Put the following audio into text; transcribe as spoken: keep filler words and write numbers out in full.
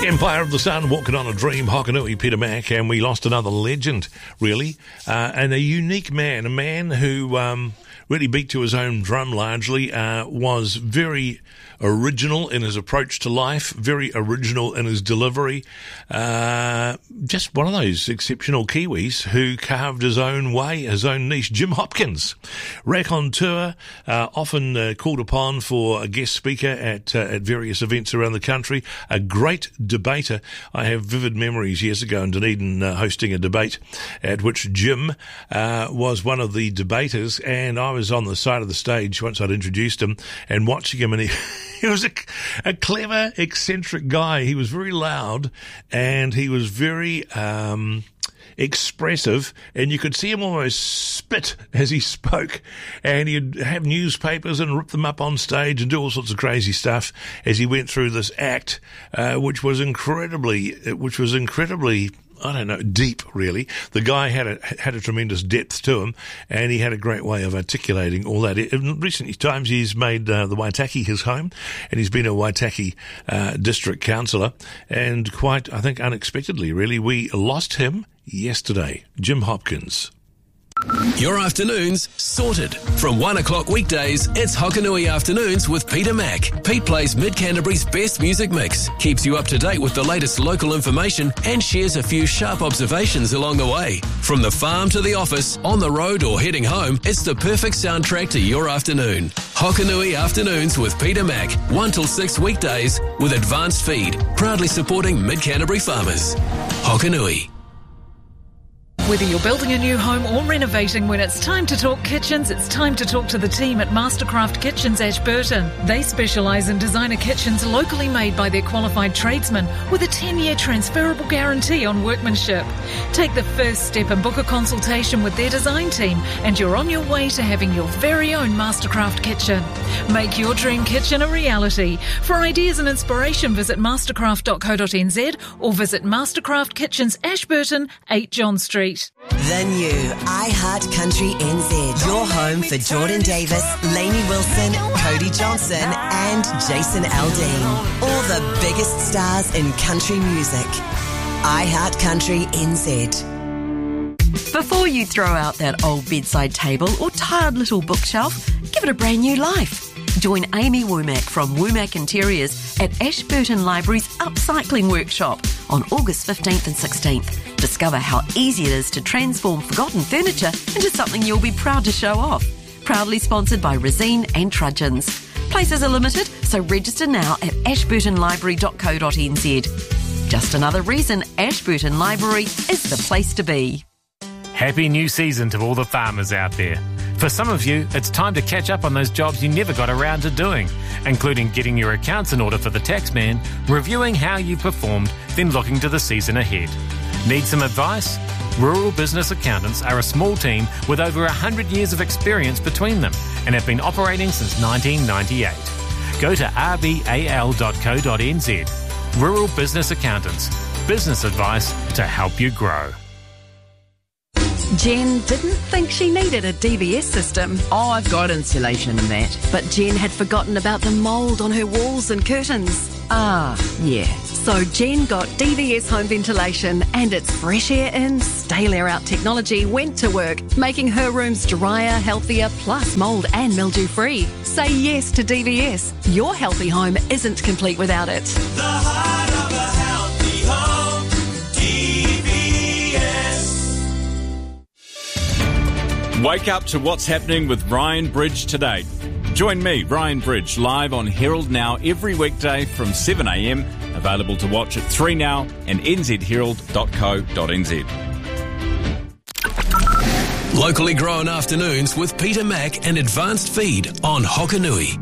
Empire of the Sun, Walking on a Dream, Hokanui, Peter Mac, and we lost another legend, really, uh, and a unique man, a man who um, really beat to his own drum largely, uh, was very original in his approach to life, very original in his delivery, uh, just one of those exceptional Kiwis who carved his own way, his own niche. Jim Hopkins, raconteur, uh, often uh, called upon for a guest speaker at uh, at various events around the country, a great debater. I have vivid memories years ago in Dunedin uh, hosting a debate at which Jim uh, was one of the debaters, and I was on the side of the stage once I'd introduced him and watching him, and he He was a, a clever, eccentric guy. He was very loud and he was very um, expressive, and you could see him almost spit as he spoke, and he'd have newspapers and rip them up on stage and do all sorts of crazy stuff as he went through this act, uh, which was incredibly, which was incredibly... I don't know, deep, really. The guy had a had a tremendous depth to him, and he had a great way of articulating all that. In recent times, he's made uh, the Waitaki his home, and he's been a Waitaki uh, district councillor, and quite, I think, unexpectedly, really, we lost him yesterday. Jim Hopkins. Your afternoons sorted. From one o'clock weekdays, it's Hokanui Afternoons with Peter Mac. Pete plays Mid-Canterbury's best music mix, keeps you up to date with the latest local information, and shares a few sharp observations along the way. From the farm to the office, on the road or heading home, it's the perfect soundtrack to your afternoon. Hokanui Afternoons with Peter Mac, one till six weekdays with advanced feed, proudly supporting Mid-Canterbury farmers. Hokanui. Whether you're building a new home or renovating, when it's time to talk kitchens, it's time to talk to the team at Mastercraft Kitchens Ashburton. They specialise in designer kitchens locally made by their qualified tradesmen with a ten-year transferable guarantee on workmanship. Take the first step and book a consultation with their design team, and you're on your way to having your very own Mastercraft kitchen. Make your dream kitchen a reality. For ideas and inspiration, visit mastercraft dot co dot n z or visit Mastercraft Kitchens Ashburton, eight John Street. The new iHeart Country N Z. Your home for Jordan Davis, Lainey Wilson, Cody Johnson and Jason Aldean. All the biggest stars in country music. iHeart Country N Z. Before you throw out that old bedside table or tired little bookshelf, give it a brand new life. Join Amy Womack from Womack Interiors at Ashburton Library's Upcycling Workshop on August fifteenth and sixteenth. Discover how easy it is to transform forgotten furniture into something you'll be proud to show off. Proudly sponsored by Resine and Trudgeons. Places are limited, so register now at ashburton library dot co dot n z. Just another reason Ashburton Library is the place to be. Happy new season to all the farmers out there. For some of you, it's time to catch up on those jobs you never got around to doing, including getting your accounts in order for the taxman, reviewing how you performed, then looking to the season ahead. Need some advice? Rural Business Accountants are a small team with over one hundred years of experience between them and have been operating since nineteen ninety-eight. Go to r b a l dot co dot n z. Rural Business Accountants. Business advice to help you grow. Jen didn't think she needed a D V S system. Oh, I've got insulation and that. But Jen had forgotten about the mould on her walls and curtains. Ah, yeah. So Jen got D V S home ventilation, and its fresh air in, stale air out technology went to work, making her rooms drier, healthier, plus mould and mildew free. Say yes to D V S. Your healthy home isn't complete without it. The heart of a healthy home, D V S. Wake up to what's happening with Ryan Bridge today. Join me, Ryan Bridge, live on Herald Now every weekday from seven a m, available to watch at three now and n z herald dot co dot n z. Locally grown afternoons with Peter Mac and Advanced Feed on Hokanui.